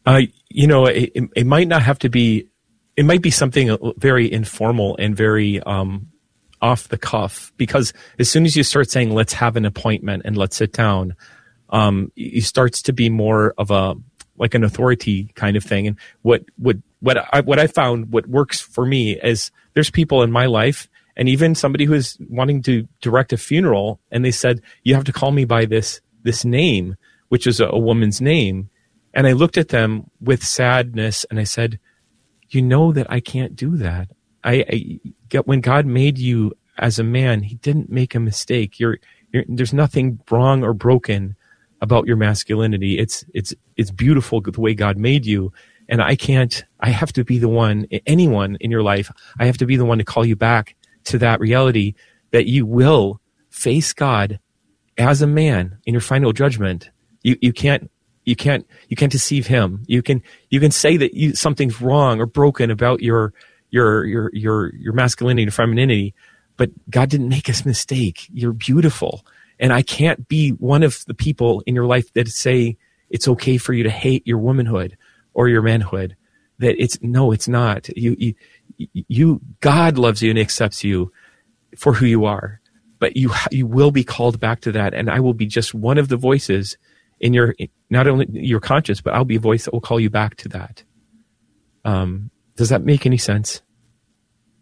It might not have to be, it might be something very informal and very off the cuff, because as soon as you start saying, let's have an appointment and let's sit down, it starts to be more of like an authority kind of thing. And what I found, what works for me is there's people in my life, and even somebody who is wanting to direct a funeral, and they said, you have to call me by this name, which is a woman's name. And I looked at them with sadness and I said, you know that I can't do that. When God made you as a man, he didn't make a mistake. There's nothing wrong or broken about your masculinity. It's beautiful the way God made you. And I have to be the one, anyone in your life, I have to be the one to call you back to that reality that you will face God as a man in your final judgment. You can't deceive him. You can say that something's wrong or broken about your masculinity and femininity, but God didn't make us mistake. You're beautiful. And I can't be one of the people in your life that say it's okay for you to hate your womanhood or your manhood. It's not. God loves you and accepts you for who you are, but you will be called back to that. And I will be just one of the voices in not only your conscience, but I'll be a voice that will call you back to that. Does that make any sense?